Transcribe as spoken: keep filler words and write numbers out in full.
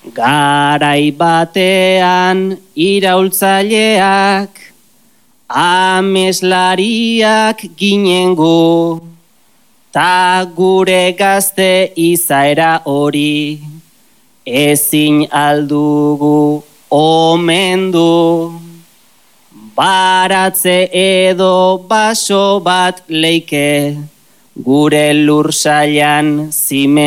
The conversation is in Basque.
Garai batean iraultzaileak, ameslariak ginen gu, ta gure gazte izaera hori, ezin aldugu omendu. Baratze edo baso bat leike, gure lursailan zimen.